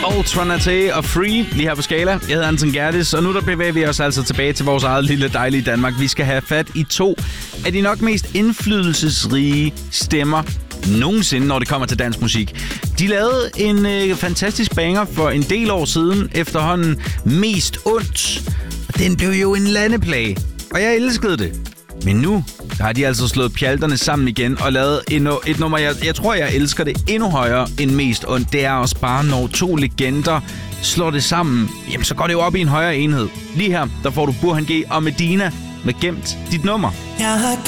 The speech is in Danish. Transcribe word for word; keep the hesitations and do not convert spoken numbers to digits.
Trinité og Free lige her på Skala. Jeg hedder Anton Gertis, og nu der bevæger vi os altså tilbage til vores eget lille dejlige Danmark. Vi skal have fat i to af de nok mest indflydelsesrige stemmer nogensinde, når det kommer til dansk musik. De lavede en øh, fantastisk banger for en del år siden, efterhånden Mest Ondt. Og den blev jo en landeplage, og jeg elskede det. Men nu der har de altså slået pjalterne sammen igen og lavet endnu et nummer, jeg, jeg tror, jeg elsker det endnu højere end Mest Ondt. Det er også bare, når to legender slår det sammen, jamen så går det jo op i en højere enhed. Lige her, der får du Burhan G og Medina med Gemt dit nummer. Jeg har